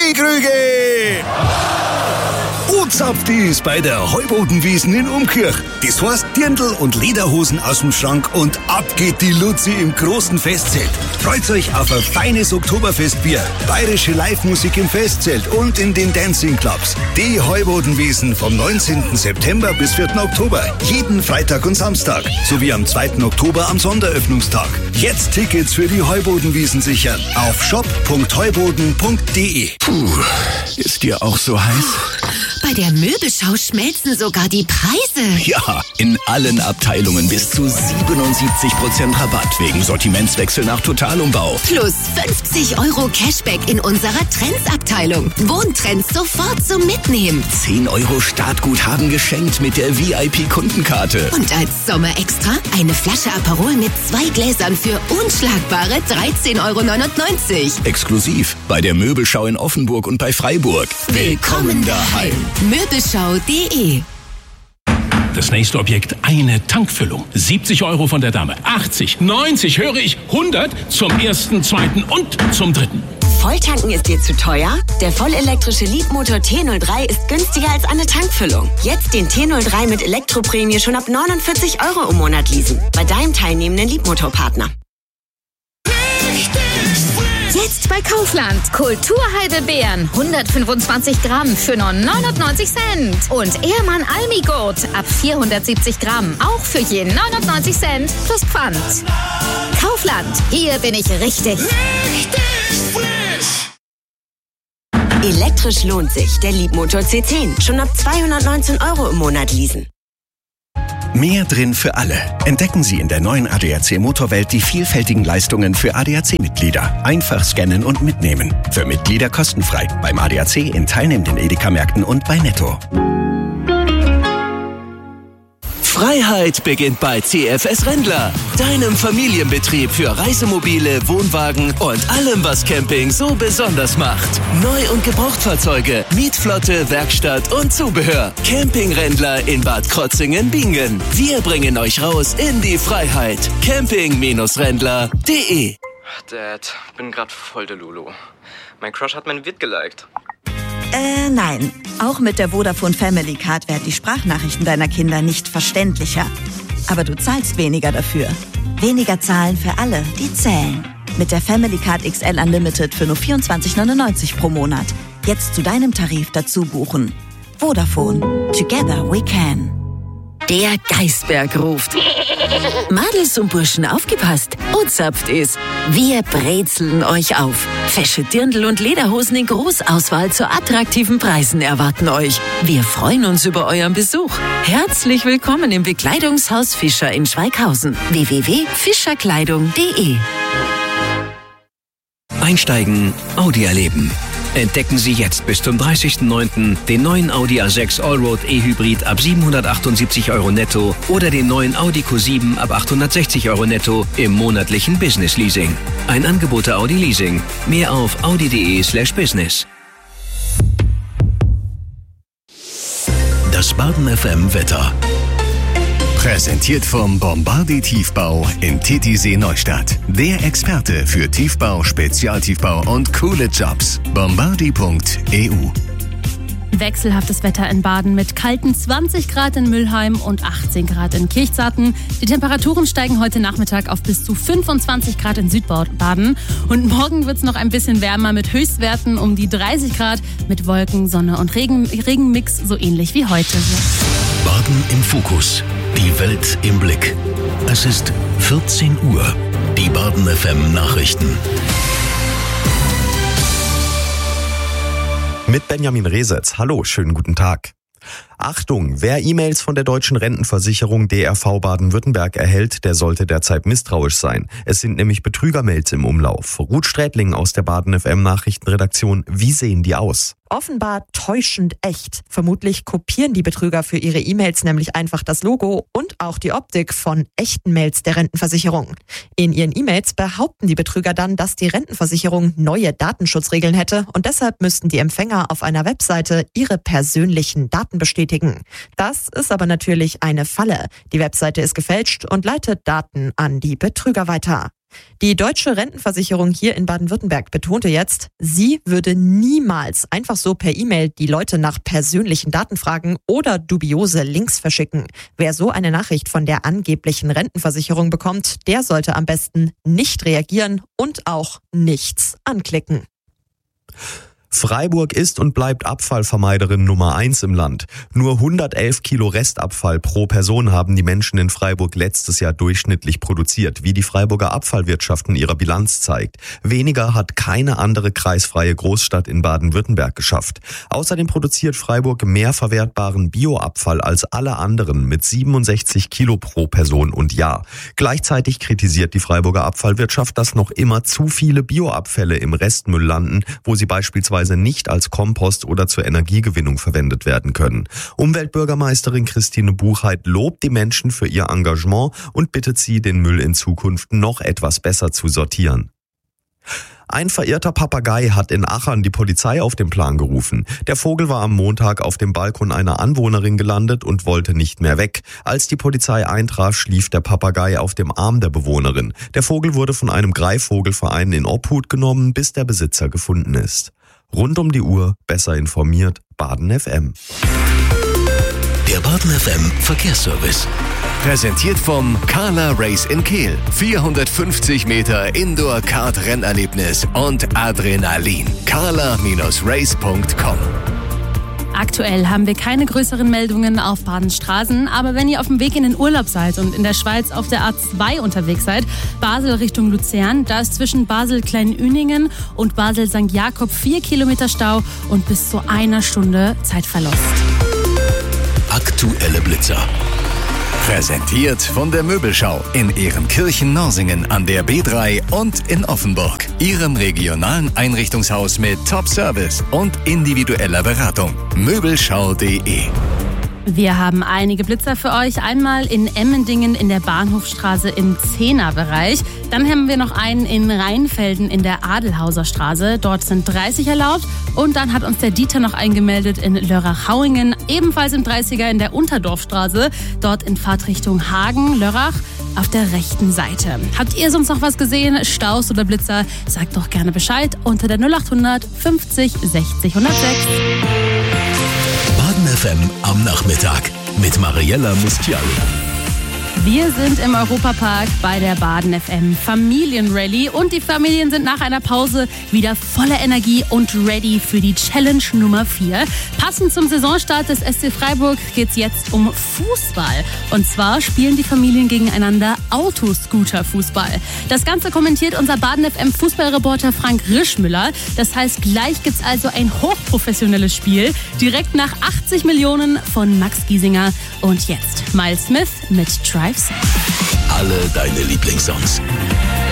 Krüge! Uzapft ist bei der Heubodenwiesen in Umkirch. Das heißt Dirndl und Lederhosen aus dem Schrank und ab geht die Luzi im großen Festzelt. Freut euch auf ein feines Oktoberfestbier, bayerische Live-Musik im Festzelt und in den Dancing-Clubs. Die Heubodenwiesen vom 19. September bis 4. Oktober. Jeden Freitag und Samstag. Sowie am 2. Oktober am Sonderöffnungstag. Jetzt Tickets für die Heubodenwiesen sichern. Auf shop.heuboden.de. Puh, ist dir auch so heiß? Bei der Möbelschau schmelzen sogar die Preise. Ja, in allen Abteilungen bis zu 77% Rabatt wegen Sortimentswechsel nach Totalumbau. Plus 50 € Cashback in unserer Trends-Abteilung. Wohntrends sofort zum Mitnehmen. 10 € Startguthaben geschenkt mit der VIP-Kundenkarte. Und als Sommerextra eine Flasche Aperol mit 2 Gläsern für unschlagbare 13,99 €. Exklusiv bei der Möbelschau in Offenburg und bei Freiburg. Willkommen daheim. Möbelschau.de. Das nächste Objekt, eine Tankfüllung. 70 € von der Dame. 80, 90, höre ich, 100 zum 1., 2. und zum 3. Volltanken ist dir zu teuer? Der vollelektrische Leapmotor T03 ist günstiger als eine Tankfüllung. Jetzt den T03 mit Elektroprämie schon ab 49 € im Monat leasen. Bei deinem teilnehmenden Leapmotor-Partner. Jetzt bei Kaufland. Kulturheidelbeeren 125 Gramm für nur 99 Cent. Und Ehrmann Almigurt ab 470 Gramm. Auch für je 99 Cent plus Pfand. Kaufland. Hier bin ich richtig. Elektrisch lohnt sich. Der Leapmotor C10. Schon ab 219 € im Monat leasen. Mehr drin für alle. Entdecken Sie in der neuen ADAC Motorwelt die vielfältigen Leistungen für ADAC-Mitglieder. Einfach scannen und mitnehmen. Für Mitglieder kostenfrei. Beim ADAC in teilnehmenden Edeka-Märkten und bei Netto. Freiheit beginnt bei CFS Rendler, deinem Familienbetrieb für Reisemobile, Wohnwagen und allem, was Camping so besonders macht. Neu- und Gebrauchtfahrzeuge, Mietflotte, Werkstatt und Zubehör. Camping Rendler in Bad Krotzingen-Bingen. Wir bringen euch raus in die Freiheit. Camping-Rendler.de. Dad, bin grad voll der Lulu. Mein Crush hat mein Vid geliked. Nein. Auch mit der Vodafone Family Card werden die Sprachnachrichten deiner Kinder nicht verständlicher. Aber du zahlst weniger dafür. Weniger zahlen für alle, die zählen. Mit der Family Card XL Unlimited für nur 24,99 € pro Monat. Jetzt zu deinem Tarif dazu buchen. Vodafone. Together we can. Der Geisberg ruft. Madels und Burschen, aufgepasst. Uzapft ist. Wir brezeln euch auf. Fesche Dirndl und Lederhosen in Großauswahl zu attraktiven Preisen erwarten euch. Wir freuen uns über euren Besuch. Herzlich willkommen im Bekleidungshaus Fischer in Schweighausen. www.fischerkleidung.de. Einsteigen, Audi erleben. Entdecken Sie jetzt bis zum 30.09. den neuen Audi A6 Allroad E-Hybrid ab 778 € netto oder den neuen Audi Q7 ab 860 € netto im monatlichen Business Leasing. Ein Angebot der Audi Leasing. Mehr auf audi.de/business. Das Baden FM Wetter. Präsentiert vom Bombardier Tiefbau in Titisee Neustadt. Der Experte für Tiefbau, Spezialtiefbau und coole Jobs. Bombardier.eu. Wechselhaftes Wetter in Baden mit kalten 20 Grad in Mülheim und 18 Grad in Kirchzarten. Die Temperaturen steigen heute Nachmittag auf bis zu 25 Grad in Südbaden. Und morgen wird es noch ein bisschen wärmer mit Höchstwerten um die 30 Grad mit Wolken, Sonne und Regenmix, so ähnlich wie heute. Baden im Fokus. Die Welt im Blick. Es ist 14 Uhr. Die Baden FM Nachrichten. Mit Benjamin Resetz. Hallo, schönen guten Tag. Achtung, wer E-Mails von der Deutschen Rentenversicherung DRV Baden-Württemberg erhält, der sollte derzeit misstrauisch sein. Es sind nämlich Betrügermails im Umlauf. Ruth Strätling aus der Baden FM Nachrichtenredaktion. Wie sehen die aus? Offenbar täuschend echt. Vermutlich kopieren die Betrüger für ihre E-Mails nämlich einfach das Logo und auch die Optik von echten Mails der Rentenversicherung. In ihren E-Mails behaupten die Betrüger dann, dass die Rentenversicherung neue Datenschutzregeln hätte und deshalb müssten die Empfänger auf einer Webseite ihre persönlichen Daten bestätigen. Das ist aber natürlich eine Falle. Die Webseite ist gefälscht und leitet Daten an die Betrüger weiter. Die Deutsche Rentenversicherung hier in Baden-Württemberg betonte jetzt, sie würde niemals einfach so per E-Mail die Leute nach persönlichen Daten fragen oder dubiose Links verschicken. Wer so eine Nachricht von der angeblichen Rentenversicherung bekommt, der sollte am besten nicht reagieren und auch nichts anklicken. Freiburg ist und bleibt Abfallvermeiderin Nummer 1 im Land. Nur 111 Kilo Restabfall pro Person haben die Menschen in Freiburg letztes Jahr durchschnittlich produziert, wie die Freiburger Abfallwirtschaft in ihrer Bilanz zeigt. Weniger hat keine andere kreisfreie Großstadt in Baden-Württemberg geschafft. Außerdem produziert Freiburg mehr verwertbaren Bioabfall als alle anderen mit 67 Kilo pro Person und Jahr. Gleichzeitig kritisiert die Freiburger Abfallwirtschaft, dass noch immer zu viele Bioabfälle im Restmüll landen, wo sie beispielsweise nicht als Kompost oder zur Energiegewinnung verwendet werden können. Umweltbürgermeisterin Christine Buchheit lobt die Menschen für ihr Engagement und bittet sie, den Müll in Zukunft noch etwas besser zu sortieren. Ein verirrter Papagei hat in Achern die Polizei auf den Plan gerufen. Der Vogel war am Montag auf dem Balkon einer Anwohnerin gelandet und wollte nicht mehr weg. Als die Polizei eintraf, schlief der Papagei auf dem Arm der Bewohnerin. Der Vogel wurde von einem Greifvogelverein in Obhut genommen, bis der Besitzer gefunden ist. Rund um die Uhr, besser informiert, Baden FM. Der Baden FM Verkehrsservice. Präsentiert vom Carla Race in Kehl. 450 Meter Indoor-Kart-Rennerlebnis und Adrenalin. carla-race.com. Aktuell haben wir keine größeren Meldungen auf Badenstraßen, aber wenn ihr auf dem Weg in den Urlaub seid und in der Schweiz auf der A2 unterwegs seid, Basel Richtung Luzern, da ist zwischen Basel-Kleinüningen und Basel-St. Jakob 4 Kilometer Stau und bis zu 1 Stunde Zeitverlust. Aktuelle Blitzer. Präsentiert von der Möbelschau in Ehrenkirchen-Norsingen an der B3 und in Offenburg. Ihrem regionalen Einrichtungshaus mit Top-Service und individueller Beratung. Möbelschau.de. Wir haben einige Blitzer für euch. Einmal in Emmendingen in der Bahnhofstraße im 10er-Bereich. Dann haben wir noch einen in Rheinfelden in der Adelhauser Straße. Dort sind 30 erlaubt. Und dann hat uns der Dieter noch eingemeldet in Lörrach-Hauingen, ebenfalls im 30er in der Unterdorfstraße. Dort in Fahrtrichtung Hagen-Lörrach auf der rechten Seite. Habt ihr sonst noch was gesehen? Staus oder Blitzer? Sagt doch gerne Bescheid unter der 0800 50 60 106. Baden FM am Nachmittag mit Mariella Mustiali. Wir sind im Europapark bei der Baden FM Familienrallye und die Familien sind nach einer Pause wieder voller Energie und ready für die Challenge Nummer 4. Passend zum Saisonstart des SC Freiburg geht's jetzt um Fußball. Und zwar spielen die Familien gegeneinander Autoscooter-Fußball. Das Ganze kommentiert unser Baden FM Fußballreporter Frank Rischmüller. Das heißt, gleich gibt's also ein hochprofessionelles Spiel, direkt nach 80 Millionen von Max Giesinger. Und jetzt Miles Smith mit Drive. Alle deine Lieblingssongs.